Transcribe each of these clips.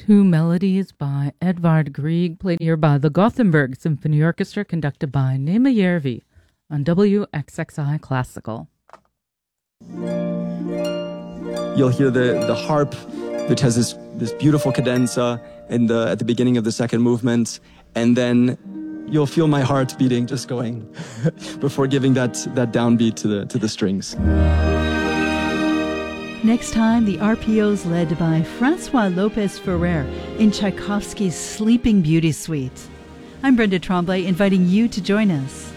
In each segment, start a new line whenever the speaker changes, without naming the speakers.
Two melodies by Edvard Grieg, played here by the Gothenburg Symphony Orchestra, conducted by Nema Järvi on WXXI Classical.
You'll hear the harp, which has this beautiful cadenza at the beginning of the second movement, and then you'll feel my heart beating, just going, before giving that downbeat to the strings.
Next time, the RPOs led by Francois Lopez Ferrer in Tchaikovsky's Sleeping Beauty Suite. I'm Brenda Tremblay, inviting you to join us.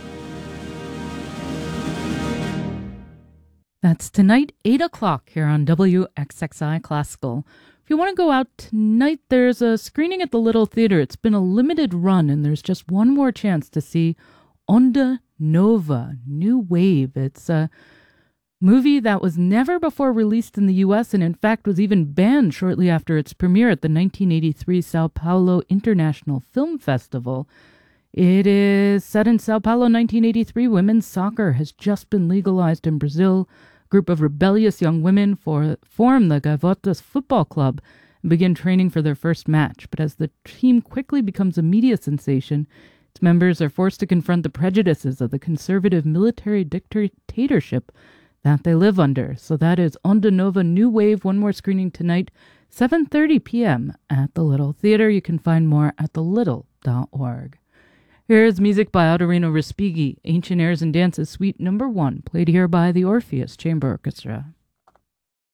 That's tonight, 8 o'clock here on WXXI Classical. If you want to go out tonight, there's a screening at the Little Theater. It's been a limited run, and there's just one more chance to see Onda Nova, New Wave. It's a movie that was never before released in the U.S. and in fact was even banned shortly after its premiere at the 1983 Sao Paulo International Film Festival. It is set in Sao Paulo, 1983. Women's soccer has just been legalized in Brazil. A group of rebellious young women form the Gaivotas Football Club and begin training for their first match. But as the team quickly becomes a media sensation, its members are forced to confront the prejudices of the conservative military dictatorship that they live under. So that is Onda Nova, New Wave. One more screening tonight, 7:30 p.m. at the Little Theater. You can find more at thelittle.org. Here's music by Autorino Respighi, Ancient Airs and Dances, Suite No. 1, played here by the Orpheus Chamber Orchestra.